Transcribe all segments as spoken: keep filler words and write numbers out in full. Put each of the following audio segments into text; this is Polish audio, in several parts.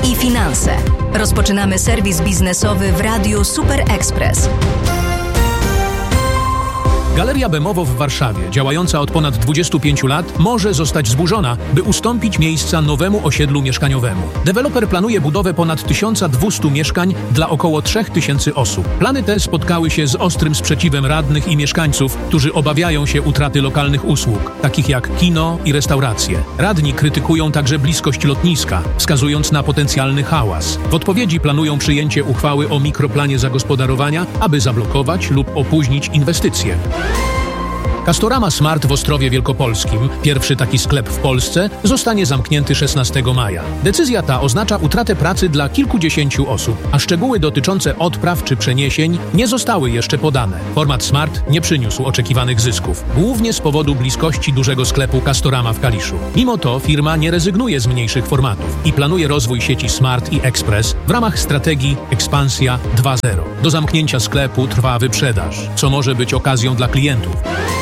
i finanse. Rozpoczynamy serwis biznesowy w Radiu Super Express. Galeria Bemowo w Warszawie, działająca od ponad dwudziestu pięciu lat, może zostać zburzona, by ustąpić miejsca nowemu osiedlu mieszkaniowemu. Deweloper planuje budowę ponad tysiąc dwieście mieszkań dla około trzech tysięcy osób. Plany te spotkały się z ostrym sprzeciwem radnych i mieszkańców, którzy obawiają się utraty lokalnych usług, takich jak kino i restauracje. Radni krytykują także bliskość lotniska, wskazując na potencjalny hałas. W odpowiedzi planują przyjęcie uchwały o mikroplanie zagospodarowania, aby zablokować lub opóźnić inwestycje. Castorama Smart w Ostrowie Wielkopolskim, pierwszy taki sklep w Polsce, zostanie zamknięty szesnastego maja. Decyzja ta oznacza utratę pracy dla kilkudziesięciu osób, a szczegóły dotyczące odpraw czy przeniesień nie zostały jeszcze podane. Format Smart nie przyniósł oczekiwanych zysków, głównie z powodu bliskości dużego sklepu Castorama w Kaliszu. Mimo to firma nie rezygnuje z mniejszych formatów i planuje rozwój sieci Smart i Express w ramach strategii Ekspansja dwa zero. Do zamknięcia sklepu trwa wyprzedaż, co może być okazją dla klientów.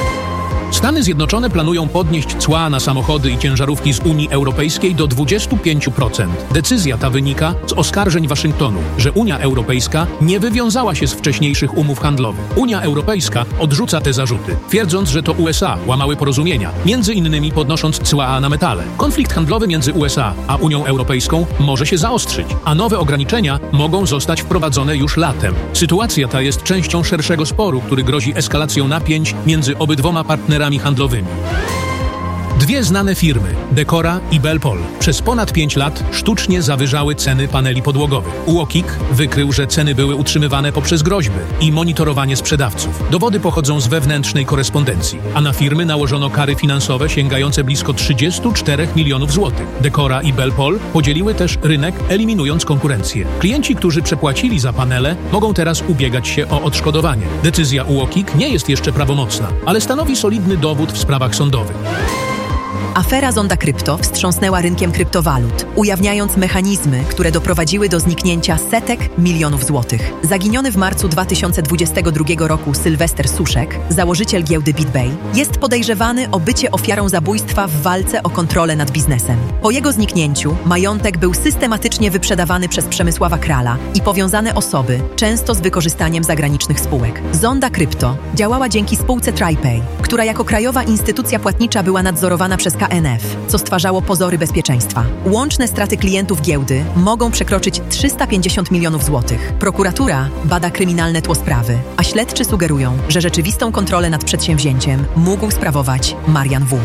Stany Zjednoczone planują podnieść cła na samochody i ciężarówki z Unii Europejskiej do dwudziestu pięciu procent. Decyzja ta wynika z oskarżeń Waszyngtonu, że Unia Europejska nie wywiązała się z wcześniejszych umów handlowych. Unia Europejska odrzuca te zarzuty, twierdząc, że to U S A łamały porozumienia, między innymi podnosząc cła na metale. Konflikt handlowy między U S A a Unią Europejską może się zaostrzyć, a nowe ograniczenia mogą zostać wprowadzone już latem. Sytuacja ta jest częścią szerszego sporu, który grozi eskalacją napięć między obydwoma partnerami handlowymi. Dwie znane firmy, Decora i Belpol, przez ponad pięć lat sztucznie zawyżały ceny paneli podłogowych. U O K I K wykrył, że ceny były utrzymywane poprzez groźby i monitorowanie sprzedawców. Dowody pochodzą z wewnętrznej korespondencji, a na firmy nałożono kary finansowe sięgające blisko trzydziestu czterech milionów złotych. Decora i Belpol podzieliły też rynek, eliminując konkurencję. Klienci, którzy przepłacili za panele, mogą teraz ubiegać się o odszkodowanie. Decyzja U O K I K nie jest jeszcze prawomocna, ale stanowi solidny dowód w sprawach sądowych. Afera Zonda Krypto wstrząsnęła rynkiem kryptowalut, ujawniając mechanizmy, które doprowadziły do zniknięcia setek milionów złotych. Zaginiony w marcu dwa tysiące dwudziestego drugiego roku Sylwester Suszek, założyciel giełdy BitBay, jest podejrzewany o bycie ofiarą zabójstwa w walce o kontrolę nad biznesem. Po jego zniknięciu majątek był systematycznie wyprzedawany przez Przemysława Krala i powiązane osoby, często z wykorzystaniem zagranicznych spółek. Zonda Krypto działała dzięki spółce TriPay, która jako krajowa instytucja płatnicza była nadzorowana przez K N F, co stwarzało pozory bezpieczeństwa. Łączne straty klientów giełdy mogą przekroczyć trzysta pięćdziesiąt milionów złotych. Prokuratura bada kryminalne tło sprawy, a śledczy sugerują, że rzeczywistą kontrolę nad przedsięwzięciem mógł sprawować Marian W.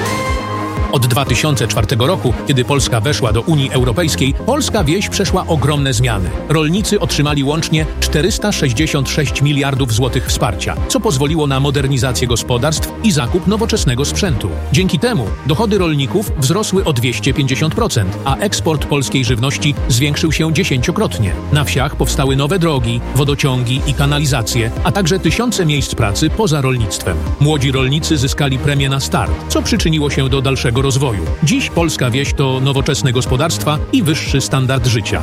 Od dwa tysiące czwartego roku, kiedy Polska weszła do Unii Europejskiej, polska wieś przeszła ogromne zmiany. Rolnicy otrzymali łącznie czterysta sześćdziesiąt sześć miliardów złotych wsparcia, co pozwoliło na modernizację gospodarstw i zakup nowoczesnego sprzętu. Dzięki temu dochody rolników wzrosły o dwieście pięćdziesiąt procent, a eksport polskiej żywności zwiększył się dziesięciokrotnie. Na wsiach powstały nowe drogi, wodociągi i kanalizacje, a także tysiące miejsc pracy poza rolnictwem. Młodzi rolnicy zyskali premię na start, co przyczyniło się do dalszego rozwoju. Dziś polska wieś to nowoczesne gospodarstwa i wyższy standard życia.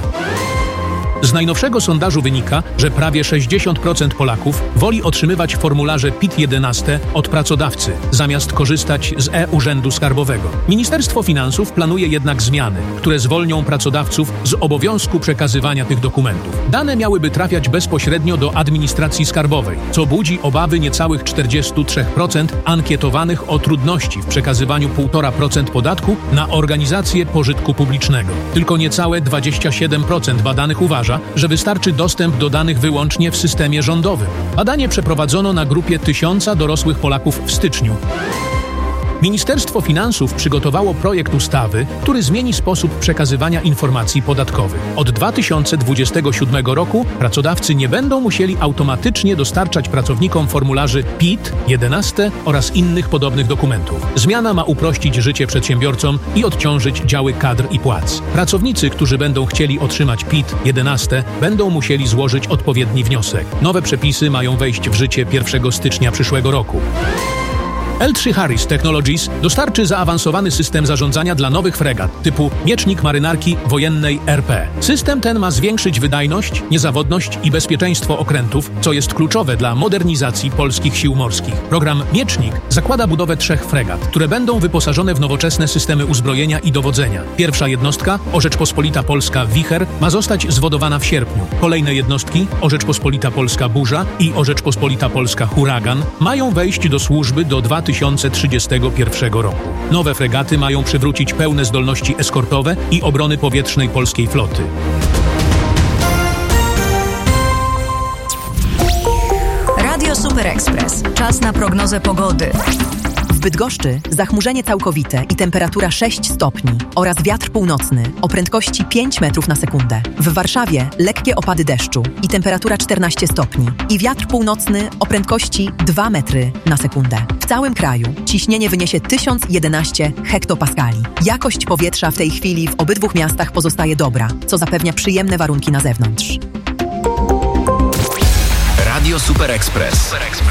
Z najnowszego sondażu wynika, że prawie sześćdziesiąt procent Polaków woli otrzymywać formularze P I T jedenaście od pracodawcy, zamiast korzystać z e-Urzędu Skarbowego. Ministerstwo Finansów planuje jednak zmiany, które zwolnią pracodawców z obowiązku przekazywania tych dokumentów. Dane miałyby trafiać bezpośrednio do administracji skarbowej, co budzi obawy niecałych czterdziestu trzech procent ankietowanych o trudności w przekazywaniu półtora procent podatku na organizacje pożytku publicznego. Tylko niecałe dwadzieścia siedem procent badanych uważa, że wystarczy dostęp do danych wyłącznie w systemie rządowym. Badanie przeprowadzono na grupie tysiąca dorosłych Polaków w styczniu. Ministerstwo Finansów przygotowało projekt ustawy, który zmieni sposób przekazywania informacji podatkowych. Od dwa tysiące dwudziestego siódmego roku pracodawcy nie będą musieli automatycznie dostarczać pracownikom formularzy P I T jedenaście oraz innych podobnych dokumentów. Zmiana ma uprościć życie przedsiębiorcom i odciążyć działy kadr i płac. Pracownicy, którzy będą chcieli otrzymać P I T jedenaście, będą musieli złożyć odpowiedni wniosek. Nowe przepisy mają wejść w życie pierwszego stycznia przyszłego roku. L trzy Harris Technologies dostarczy zaawansowany system zarządzania dla nowych fregat typu Miecznik Marynarki Wojennej R P. System ten ma zwiększyć wydajność, niezawodność i bezpieczeństwo okrętów, co jest kluczowe dla modernizacji polskich sił morskich. Program Miecznik zakłada budowę trzech fregat, które będą wyposażone w nowoczesne systemy uzbrojenia i dowodzenia. Pierwsza jednostka, Rzeczpospolita Polska Wicher, ma zostać zwodowana w sierpniu. Kolejne jednostki, Rzeczpospolita Polska Burza i Rzeczpospolita Polska Huragan, mają wejść do służby do dwa tysiące trzydziestego pierwszego roku. Nowe fregaty mają przywrócić pełne zdolności eskortowe i obrony powietrznej polskiej floty. Radio Super Express. Czas na prognozę pogody. W Bydgoszczy zachmurzenie całkowite i temperatura sześć stopni oraz wiatr północny o prędkości pięć metrów na sekundę. W Warszawie lekkie opady deszczu i temperatura czternaście stopni i wiatr północny o prędkości dwa metry na sekundę. W całym kraju ciśnienie wyniesie tysiąc jedenaście hektopaskali. Jakość powietrza w tej chwili w obydwu miastach pozostaje dobra, co zapewnia przyjemne warunki na zewnątrz. Radio Super Express.